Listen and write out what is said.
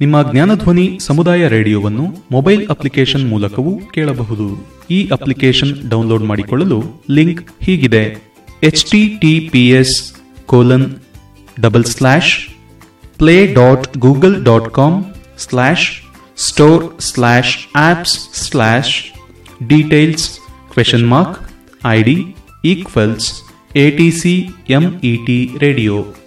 ನಿಮ್ಮ ಜ್ಞಾನಧ್ವನಿ ಸಮುದಾಯ ರೇಡಿಯೋವನ್ನು mobile application ಮೂಲಕವೂ ಕೇಳಬಹುದು. ಈ ಅಪ್ಲಿಕೇಶನ್ ಡೌನ್ಲೋಡ್ ಮಾಡಿಕೊಳ್ಳಲು ಲಿಂಕ್ ಹೀಗಿದೆ: https://play.google.com/store/apps/details?id=ATC MET radio